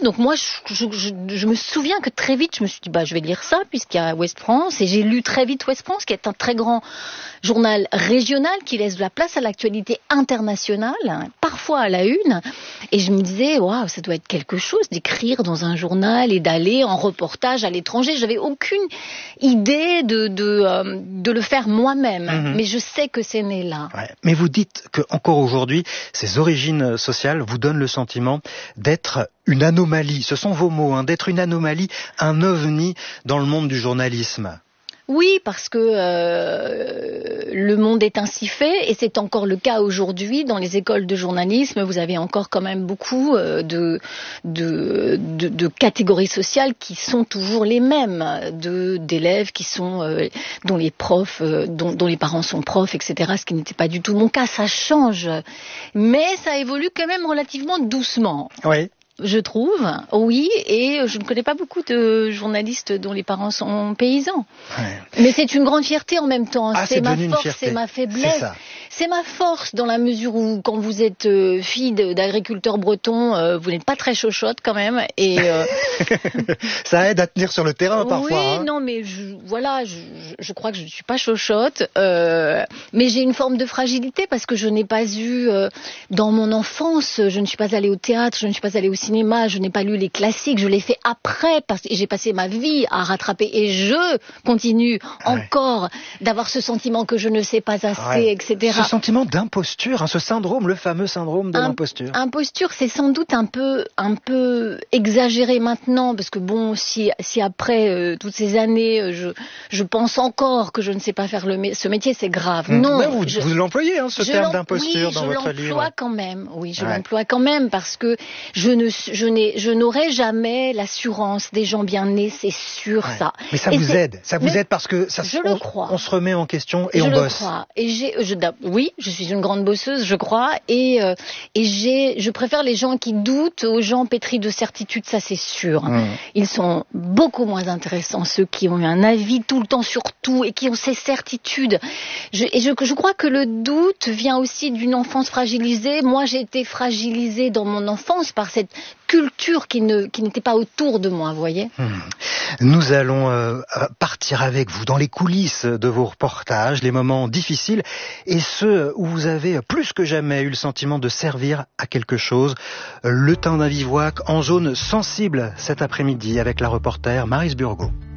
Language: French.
Donc moi, je me souviens que très vite, je me suis dit, je vais lire ça, puisqu'il y a Ouest France. Et j'ai lu très vite Ouest France, qui est un très grand journal régional qui laisse de la place à l'actualité internationale, parfois à la une. Et je me disais, waouh, ça doit être quelque chose d'écrire dans un journal et d'aller en reportage à l'étranger. J'avais aucune idée de le faire moi-même. Mais je sais que c'est né là. Ouais. Mais vous dites que encore aujourd'hui, ces origines sociales vous donnent le sentiment d'être une anomalie. Ce sont vos mots, d'être une anomalie, un ovni dans le monde du journalisme. Oui, parce que le monde est ainsi fait, et c'est encore le cas aujourd'hui dans les écoles de journalisme. Vous avez encore quand même beaucoup de catégories sociales qui sont toujours les mêmes, d'élèves qui sont dont les profs, dont les parents sont profs, etc. Ce qui n'était pas du tout mon cas. Ça change, mais ça évolue quand même relativement doucement. Oui. Je trouve, oui, et je ne connais pas beaucoup de journalistes dont les parents sont paysans. Ouais. Mais c'est une grande fierté en même temps. Ah, c'est ma force, c'est ma faiblesse. C'est ma force dans la mesure où, quand vous êtes fille d'agriculteur breton, vous n'êtes pas très chochotte quand même. Et ça aide à tenir sur le terrain parfois. Oui, non, mais je crois que je ne suis pas chochotte, mais j'ai une forme de fragilité parce que je n'ai pas eu, dans mon enfance, je ne suis pas allée au théâtre, je ne suis pas allée au cinéma, je n'ai pas lu les classiques, je l'ai fait après parce que j'ai passé ma vie à rattraper, et je continue encore d'avoir ce sentiment que je ne sais pas assez, etc. Ce sentiment d'imposture, ce syndrome, le fameux syndrome de l'imposture. Imposture, c'est sans doute un peu exagéré maintenant, parce que bon, si après toutes ces années, je pense encore que je ne sais pas faire ce métier, c'est grave. Non, vous l'employez, ce terme d'imposture dans votre livre. Je l'emploie quand même. Oui, je l'emploie quand même parce que je n'aurai jamais l'assurance des gens bien nés, c'est sûr ça. Mais ça vous aide, parce que on se remet en question et on bosse. Je le crois. Et oui, je suis une grande bosseuse, je crois, et je préfère les gens qui doutent aux gens pétris de certitude, ça c'est sûr. Ils sont beaucoup moins intéressants, ceux qui ont eu un avis tout le temps sur tout et qui ont ces certitudes. Je crois que le doute vient aussi d'une enfance fragilisée. Moi, j'ai été fragilisée dans mon enfance par cette culture qui n'était pas autour de moi, vous voyez. Nous allons partir avec vous dans les coulisses de vos reportages, les moments difficiles et ceux où vous avez plus que jamais eu le sentiment de servir à quelque chose. Le temps d'un bivouac en zone sensible cet après-midi avec la reporter Maryse Burgot.